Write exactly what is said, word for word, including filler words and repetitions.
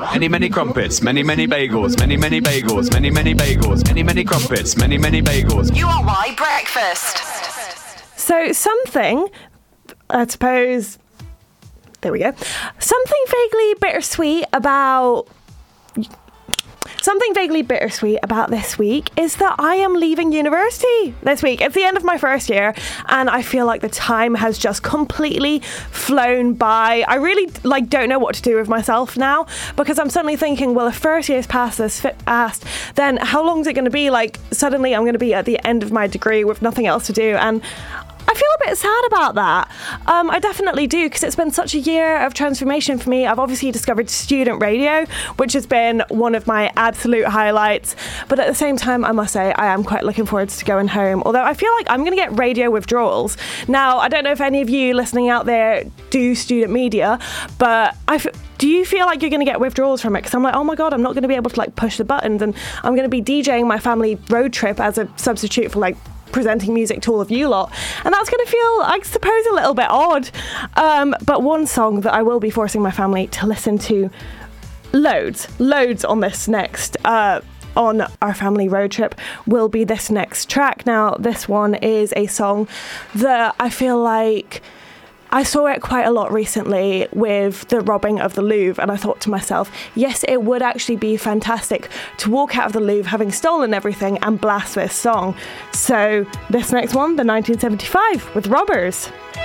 Many, many crumpets, many, many bagels, many, many bagels, many, many bagels, many, many crumpets, many, many bagels. U R Y breakfast. So something, I suppose, there we go. Something vaguely bittersweet about... Something vaguely bittersweet about this week is that I am leaving university this week. It's the end of my first year and I feel like the time has just completely flown by. I really like don't know what to do with myself now because I'm suddenly thinking, well, if first year's past this fast, then how long is it going to be? Like suddenly I'm going to be at the end of my degree with nothing else to do, and I feel a bit sad about that. Um, I definitely do, because it's been such a year of transformation for me. I've obviously discovered student radio, which has been one of my absolute highlights. But at the same time, I must say, I am quite looking forward to going home. Although I feel like I'm going to get radio withdrawals. Now, I don't know if any of you listening out there do student media, but I f- do you feel like you're going to get withdrawals from it? Because I'm like, oh my God, I'm not going to be able to like push the buttons, and I'm going to be DJing my family road trip as a substitute for like presenting music to all of you lot, and that's going to feel, I suppose, a little bit odd. Um, but one song that I will be forcing my family to listen to loads, loads on this next, uh, on our family road trip will be this next track. Now, this one is a song that I feel like I saw it quite a lot recently with the robbing of the Louvre, and I thought to myself, yes, it would actually be fantastic to walk out of the Louvre having stolen everything and blast this song. So this next one, the nineteen seventy-five with Robbers.